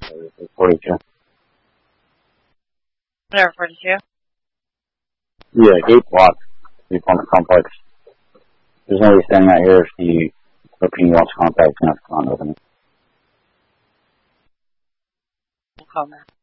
42. Whatever, 42. Yeah, gate blocked. The apartment complex. There's nobody standing out here if the opening wants contact, you have to come on with me. We'll call that.